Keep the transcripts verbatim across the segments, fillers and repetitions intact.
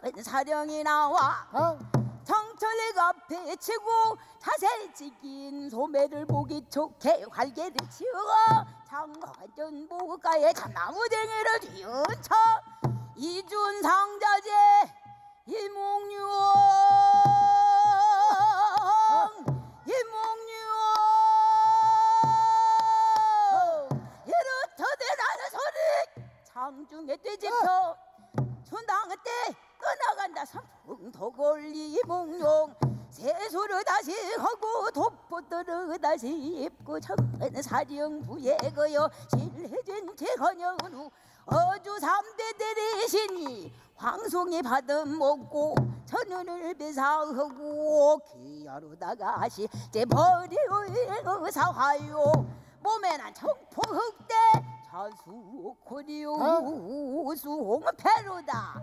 사령이 나와 어? 정철의 앞에 치고 자세 찍긴 소매를 보기 좋게 활개를 치어 장화전 무가에 참나무쟁이를 뒤얹혀 이준상자제 이몽유왕 이몽유왕 이렇다 대라는 소리 장중에 떼집혀 춘당 때 떠나간다 선풍 도골리 이몽룡 세수를 다시 하고 돋보들을 다시 입고 정은 사령부에 거여 실해진 제헌영 후 어주 삼대 대리신이 황송이 받음 먹고 천연을 배사하고 기하루다가 하시 제버리의 의사화요 몸에는 청포흑대 자수코리오 수홍패로다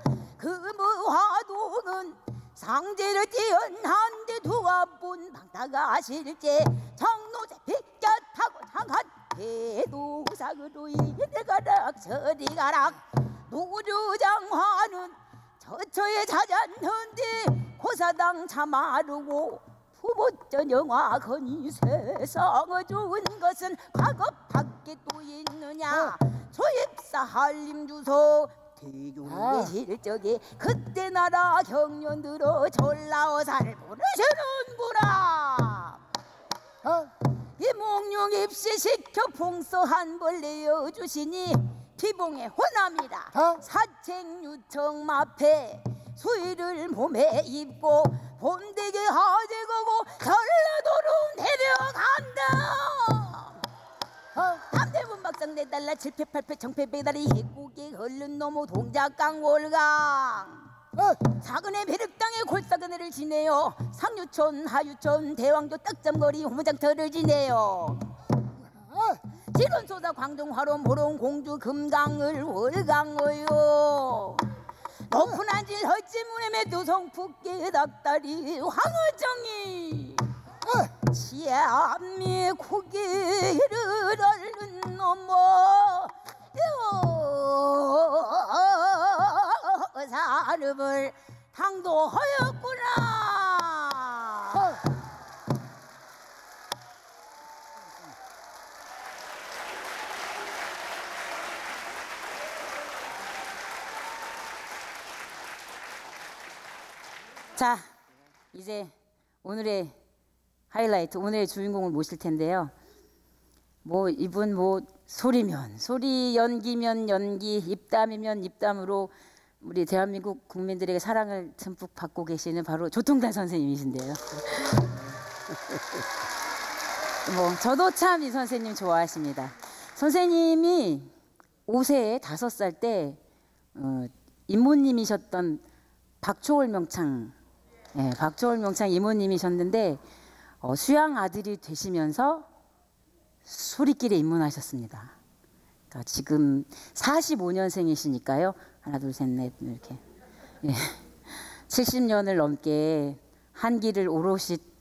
금화동은 상제를 띄은 한데 두아분 방다가 실제 정노제 빗곁하고 장한 대도상으로 이래가락 저리가락 노루장화는 저처에 찾았는데 고사당 참아르고 후보전영화 거니 세상을 좋은 것은 과거 밖에 또 있느냐 소입사 한림주소 대교의 실적에 그때 나라 경련 들어 전라어사를 모르시는구나. 어? 이몽룡 입시시켜 봉서 한 벌 내어주시니 피봉의 호남이라 어? 사책유청 마패 수의를 몸에 입고 본대게 하대거고 전라도로 내려간다. 어? 남대문 막상 내달라 칠패 팔패 정패 배달이 해고기 흘른 노무 동작강 월강 어? 사근의 배륵당에 골사근해를 지내요 상유촌 하유촌 대왕교 딱잠거리 호무장터를 지내요 어? 진원소사 광동화로 모롱 공주 금강을 월강어요 높은 한질 헐지문에 매두성 붓게 닭다리 황어정이 어? 치암미 고개를 얼른 넘어 사름을 당도하였구나. 어? 자, 이제 오늘의 하이라이트, 오늘의 주인공을 모실 텐데요. 뭐 이분 뭐 소리면 소리, 연기면 연기, 입담이면 입담으로 우리 대한민국 국민들에게 사랑을 듬뿍 받고 계시는 바로 조통달 선생님이신데요. 뭐 저도 참 이 선생님 좋아하십니다. 선생님이 오세에 다섯 살 때 어, 이모님이셨던 박초월 명창, 예, 박초월 명창 이모님이셨는데 어, 수양 아들이 되시면서 소리길에 입문하셨습니다. 그러니까 지금 사십오 년생이시니까요. 하나, 둘, 셋, 넷 이렇게 예. 칠십 년을 넘게 한 길을 오롯이